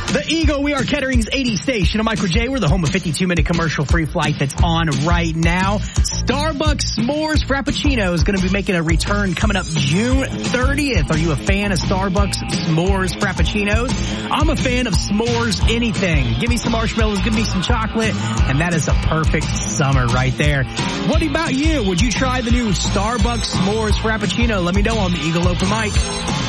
The Eagle, we are Kettering's 80 station. I'm Michael J. We're the home of 52-minute commercial-free flight that's on right now. Starbucks S'mores Frappuccino is going to be making a return coming up June 30th. Are you a fan of Starbucks S'mores Frappuccinos? I'm a fan of s'mores anything. Give me some marshmallows, give me some chocolate, and that is a perfect summer right there. What about you? Would you try the new Starbucks S'mores Frappuccino? Let me know on the Eagle Open Mic.